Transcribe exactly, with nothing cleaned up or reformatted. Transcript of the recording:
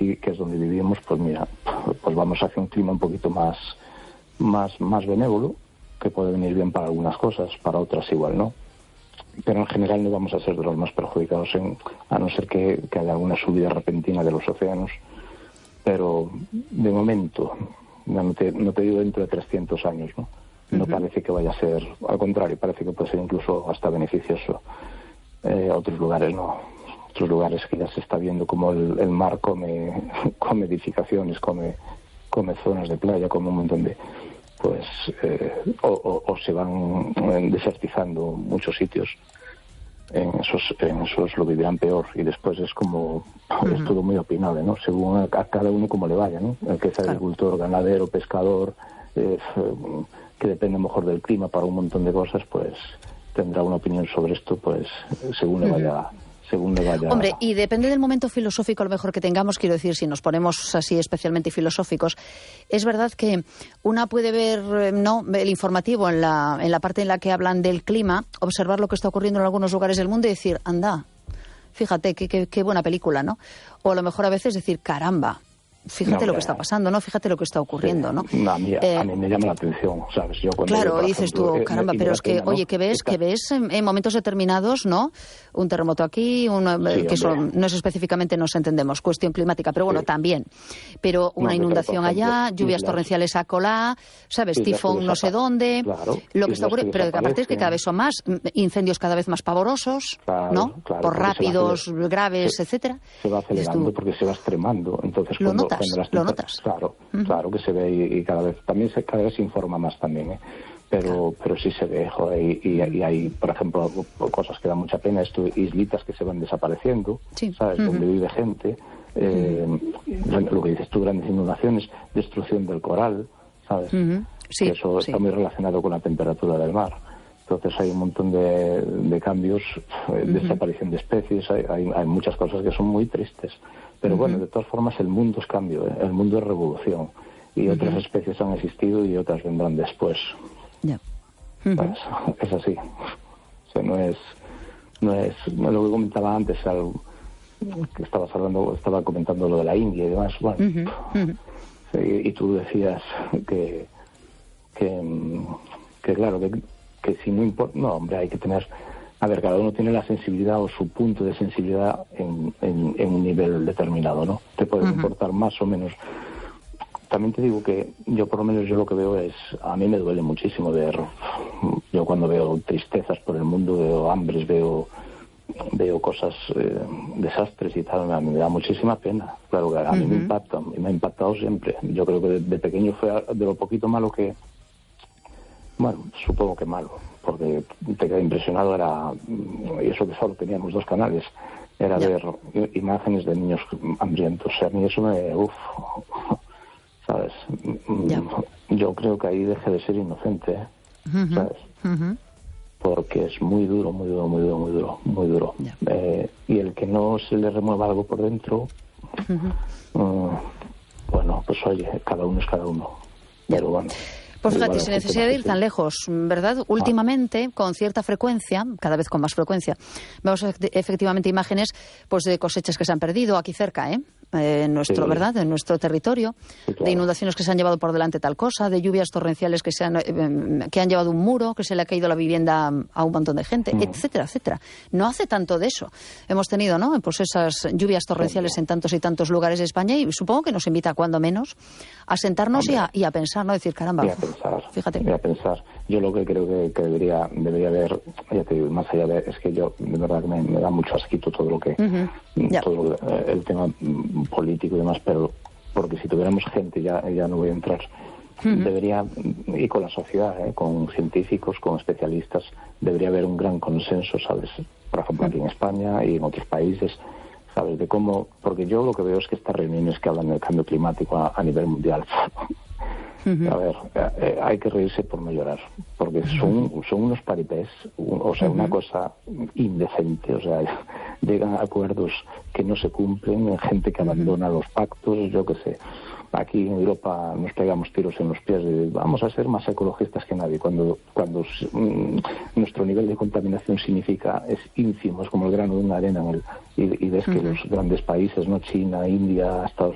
aquí, que es donde vivimos, pues mira, pues vamos hacia un clima un poquito más, más, más benévolo, que puede venir bien para algunas cosas, para otras igual no. Pero en general no vamos a ser de los más perjudicados, en, a no ser que, que haya alguna subida repentina de los océanos. Pero de momento, no te, no te digo dentro de trescientos años, ¿no? No uh-huh. parece que vaya a ser, al contrario, parece que puede ser incluso hasta beneficioso. Eh, otros lugares no, otros lugares que ya se está viendo como el, el mar come, come edificaciones, come, come zonas de playa, come un montón de, pues, eh, o, o, o se van desertizando muchos sitios. En esos, en esos lo vivirán peor, y después es como, uh-huh. es todo muy opinable, ¿no? Según a, a cada uno como le vaya, ¿no? El que es agricultor, claro. ganadero, pescador, eh, que depende mejor del clima para un montón de cosas, pues tendrá una opinión sobre esto, pues según le vaya, según le vaya. Hombre, y depende del momento filosófico a lo mejor que tengamos, quiero decir, si nos ponemos así especialmente filosóficos, es verdad que una puede ver, no, el informativo en la, en la parte en la que hablan del clima, observar lo que está ocurriendo en algunos lugares del mundo y decir, anda, fíjate, qué, qué, qué buena película, ¿no? O a lo mejor a veces decir, caramba, fíjate no, lo que está pasando, ¿no? Fíjate lo que está ocurriendo, sí. ¿no? no a, mí, eh, a mí me llama la atención, ¿sabes? Yo cuando claro, veo, dices ejemplo, tú, caramba, pero es que, pena, oye, ¿no? que ves, que ves en, en momentos determinados, ¿no? Un terremoto aquí, uno, sí, que son, no es específicamente, nos entendemos, cuestión climática, pero bueno, sí. también. Pero una no, inundación pero, ejemplo, allá, lluvias islas, torrenciales a colá, ¿sabes? Tifón no sé dónde, claro, lo que está ocurriendo, pero aparte es que cada vez son más, incendios cada vez más pavorosos, claro, ¿no? Claro, por rápidos, graves, se, etcétera. Se va acelerando porque se va extremando, entonces lo cuando, notas, cuando las lo notas. Claro, uh-huh. claro que se ve y, y cada vez también se cada vez se informa más también, ¿eh? pero claro. pero sí se ve, joder, y, y, y hay, por ejemplo, cosas que dan mucha pena, esto, islitas que se van desapareciendo, sí. ¿sabes? Uh-huh. Donde vive gente, eh, uh-huh. lo que dices tú, grandes inundaciones, destrucción del coral, ¿sabes? Uh-huh. Sí, que eso sí. está muy relacionado con la temperatura del mar. Entonces hay un montón de, de cambios, uh-huh. desaparición de especies, hay, hay, hay muchas cosas que son muy tristes. Pero uh-huh. bueno, de todas formas el mundo es cambio, ¿eh? El mundo es revolución. Y uh-huh. otras especies han existido y otras vendrán después. Yeah. Uh-huh. Pues, es así. O sea, no es, no es, no es lo que comentaba antes, algo que estabas hablando, estaba comentando lo de la India y demás. Bueno, uh-huh. Uh-huh. Sí, y tú decías que, que, que claro, que, que si no importa, no, hombre, hay que tener. A ver, cada uno tiene la sensibilidad o su punto de sensibilidad en, en, en un nivel determinado, ¿no? Te puede uh-huh. importar más o menos. También te digo que yo, por lo menos, yo lo que veo es... A mí me duele muchísimo ver... Yo cuando veo tristezas por el mundo, veo hambres, veo veo cosas, eh, desastres y tal, a mí me da muchísima pena. Claro que a mí uh-huh. me impacta, y me ha impactado siempre. Yo creo que de, de pequeño fue de lo poquito malo que... Bueno, supongo que malo, porque te quedé impresionado, era, y eso que solo teníamos dos canales, era yeah. ver imágenes de niños hambrientos. O sea, a mí eso me... Uf, ¿sabes? Yeah. Yo creo que ahí deje de ser inocente, ¿eh? Uh-huh. ¿Sabes? Uh-huh. Porque es muy duro, muy duro, muy duro, muy duro, muy duro. Yeah. Eh, y el que no se le remueva algo por dentro, uh-huh. um, bueno, pues oye, cada uno es cada uno. Yeah. Pero bueno... Pues fíjate, sin necesidad de ir tan lejos, ¿verdad? Últimamente, con cierta frecuencia, cada vez con más frecuencia, vemos efectivamente imágenes pues de cosechas que se han perdido aquí cerca, ¿eh? En nuestro, sí. ¿verdad? En nuestro territorio, sí, claro. de inundaciones que se han llevado por delante tal cosa, de lluvias torrenciales que se han, eh, que han llevado un muro, que se le ha caído la vivienda a un montón de gente, mm. etcétera, etcétera. No hace tanto de eso. Hemos tenido, ¿no? Pues esas lluvias torrenciales sí. en tantos y tantos lugares de España y supongo que nos invita, cuando menos, a sentarnos y a, y a pensar, ¿no? Decir, caramba, y a pensar, fíjate. Y a pensar. Yo lo que creo que, que debería debería haber, ya te digo, más allá de, es que yo, de verdad que me, me da mucho asquito todo lo que, uh-huh. todo lo que, eh, el tema político y demás, pero porque si tuviéramos gente, ya ya no voy a entrar, uh-huh. debería, y con la sociedad, ¿eh? Con científicos, con especialistas, debería haber un gran consenso, ¿sabes? Por ejemplo, uh-huh. aquí en España y en otros países, ¿sabes? De cómo, porque yo lo que veo es que estas reuniones que hablan del cambio climático a, a nivel mundial, uh-huh. a ver, eh, hay que reírse por no llorar, porque uh-huh. son, son unos paripés, un, o sea, uh-huh. una cosa indecente, o sea, llegan a acuerdos que no se cumplen, gente que abandona uh-huh. los pactos, yo qué sé. Aquí en Europa nos pegamos tiros en los pies de vamos a ser más ecologistas que nadie, cuando cuando mm, nuestro nivel de contaminación significa es ínfimo, es como el grano de una arena en el, y, y ves uh-huh. que los grandes países, no China, India, Estados